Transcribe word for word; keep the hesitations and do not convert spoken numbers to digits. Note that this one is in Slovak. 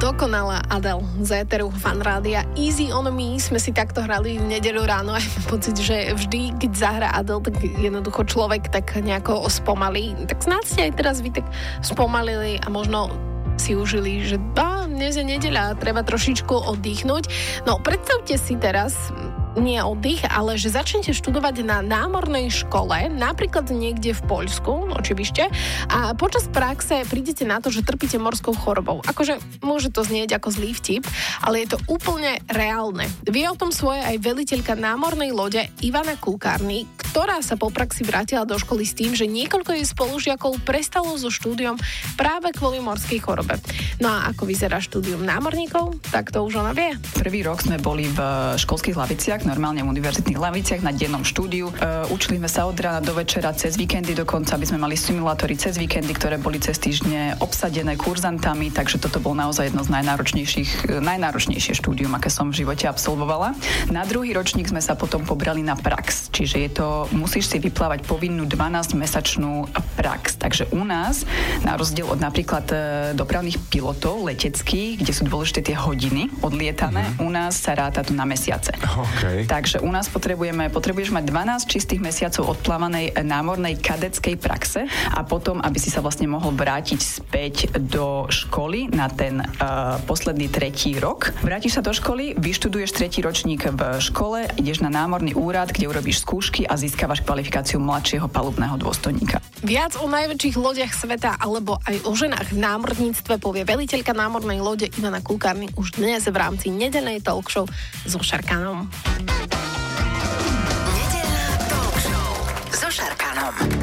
Dokonalá Adele z éteru Fan Rádia. Easy on me sme si takto hrali v nedeľu ráno a mám pocit, že vždy, keď zahrá Adele, tak jednoducho človek tak nejako spomalí. Tak snáď ste aj teraz vy tak spomalili a možno si užili, že á, dnes je nedeľa, treba trošičku oddychnúť. No, predstavte si teraz nie oddych, ale že začnete študovať na námornej škole, napríklad niekde v Poľsku, očivište, a počas praxe prídete na to, že trpíte morskou chorobou. Akože môže to znieť ako zlý vtip, ale je to úplne reálne. Vie o tom svoje aj veliteľka námornej lode Ivana Kulkárny, ktorá sa po praxi vrátila do školy s tým, že niekoľko jej spolužiakov prestalo so štúdiom práve kvôli morskej chorobe. No a ako vyzerá štúdium námorníkov? Tak to už ona vie. Prvý rok sme boli v školských laviciach, normálne v univerzitných laviciach na dennom štúdiu. E, učili sme sa od rána do večera, cez víkendy dokonca, aby sme mali simulátory cez víkendy, ktoré boli cez týždne obsadené kurzantami, takže toto bol naozaj jedno z najnáročnejších, najnáročnejšie štúdium, aké som v živote absolvovala. Na druhý ročník sme sa potom pobrali na prax, čiže je to, musíš si vyplávať povinnú dvanásťmesačnú prax. Takže u nás, na rozdiel od napríklad dopravných pilotov leteckých, kde sú dôležité tie hodiny odlietané, mm. u nás sa ráta to na mesiace. Okay. Takže u nás potrebujeme, potrebuješ mať dvanásť čistých mesiacov odplávanej námornej kadeckej praxe a potom, aby si sa vlastne mohol vrátiť späť do školy na ten uh, posledný tretí rok. Vrátiš sa do školy, vyštuduješ tretí ročník v škole, ideš na námorný úrad, kde urobíš skúšky a získavaš kvalifikáciu mladšieho palubného dôstojníka. Viac o najväčších lodiach sveta alebo aj o ženách v námorníctve povie veliteľka námornej lode Ivana Kulkárny už dnes v rámci nedeľnej talk show so Šarkanom. Nedeľná talk show so Šarkanom.